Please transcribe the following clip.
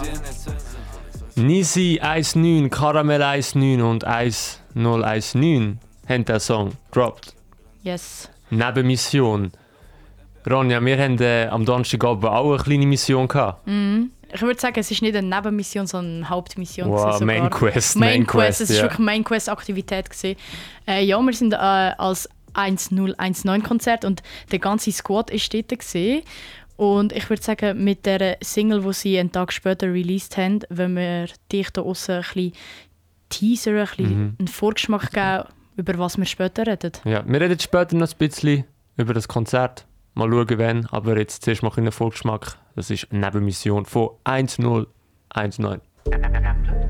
Nisi 19, Karamell 19 und 1019 haben den Song gedroppt. Yes. Nebenmission. Ronja, wir haben am Donnerstagabend auch eine kleine Mission gehabt. Ich würde sagen, es ist nicht eine Nebenmission, sondern eine Hauptmission. Wow, Main Quest. Main Quest, es war wirklich Main Quest Aktivität. Ja, wir sind als 1019 Konzert und der ganze Squad war dort gewesen. Und ich würde sagen, mit der Single, die sie einen Tag später released haben, wenn wir dich da aussen ein bisschen teasern, ein bisschen einen Vorgeschmack geben, über was wir später reden. Ja, wir reden später noch ein bisschen über das Konzert. Mal schauen, wann. Aber jetzt zuerst mal einen Vorgeschmack. Das ist eine Nebenmission von 1019.